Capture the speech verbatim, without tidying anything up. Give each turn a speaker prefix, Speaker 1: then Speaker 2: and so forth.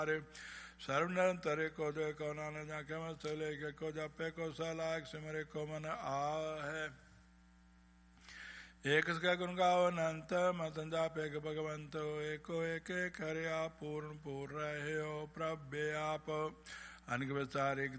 Speaker 1: सर्व निरंतरे को जो को नाना जाके मत लेके को जपे को सलाक सिमरे को मन आहे। एक का गुण गाओ अनंत मतन जापे के भगवंत एको एक एक हरे आप पूर्ण पूर्ण रहे हो प्रभ्य आप अनिक विचारिक